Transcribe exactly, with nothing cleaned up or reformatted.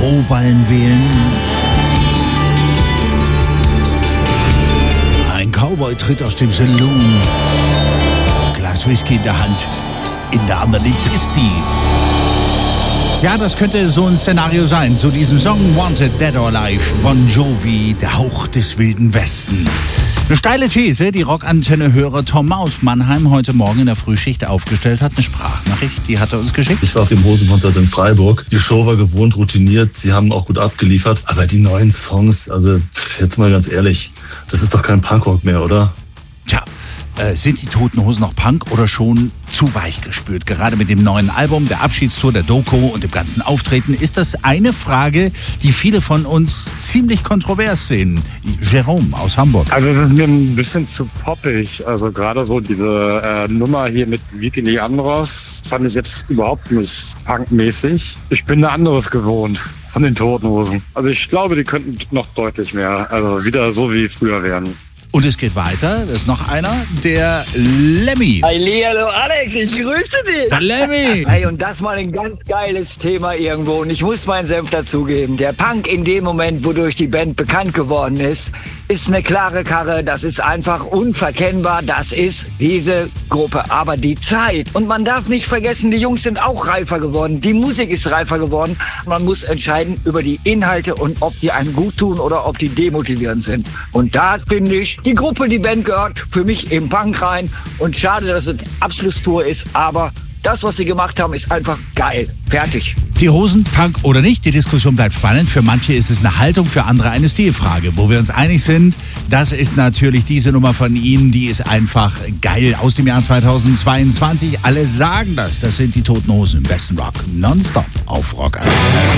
Strohballen wählen. Ein Cowboy tritt aus dem Saloon. Glas Whisky in der Hand, in der anderen liegt Christi. Ja, das könnte so ein Szenario sein, zu diesem Song Wanted Dead or Alive, Bon Jovi, der Hauch des wilden Westen. Eine steile These, die Rockantenne-Hörer Tom aus Mannheim heute Morgen in der Frühschicht aufgestellt hat. Eine Sprachnachricht, die hat er uns geschickt. Ich war auf dem Hosenkonzert in Freiburg. Die Show war gewohnt, routiniert. Sie haben auch gut abgeliefert. Aber die neuen Songs, also jetzt mal ganz ehrlich, das ist doch kein Punkrock mehr, oder? Tja, äh, sind die Toten Hosen noch Punk oder schon zu weich gespült? Gerade mit dem neuen Album, der Abschiedstour, der Doku und dem ganzen Auftreten ist das eine Frage, die viele von uns ziemlich kontrovers sehen. Jerome aus Hamburg. Also es ist mir ein bisschen zu poppig. Also gerade so diese äh, Nummer hier mit Vicky Leandros fand ich jetzt überhaupt nicht punkmäßig. Ich bin da anderes gewohnt von den Toten Hosen. Also ich glaube, die könnten noch deutlich mehr, also wieder so wie früher werden. Und es geht weiter, da ist noch einer, der Lemmy. Hallo Alex, ich grüße dich. Der Lemmy. Hey, und das mal ein ganz geiles Thema irgendwo. Und ich muss meinen Senf dazugeben. Der Punk in dem Moment, wodurch die Band bekannt geworden ist, ist eine klare Karre. Das ist einfach unverkennbar. Das ist diese Gruppe. Aber die Zeit. Und man darf nicht vergessen, die Jungs sind auch reifer geworden. Die Musik ist reifer geworden. Man muss entscheiden über die Inhalte und ob die einem gut tun oder ob die demotivierend sind. Und da finde ich, die Gruppe, die Band gehört für mich im Punk rein. Und schade, dass es Abschlusstour ist, aber das, was sie gemacht haben, ist einfach geil. Fertig. Die Hosen, Punk oder nicht, die Diskussion bleibt spannend. Für manche ist es eine Haltung, für andere eine Stilfrage. Wo wir uns einig sind, das ist natürlich diese Nummer von Ihnen, die ist einfach geil aus dem Jahr zweitausendzweiundzwanzig. Alle sagen das. Das sind die Toten Hosen im besten Rock. Nonstop auf Rock.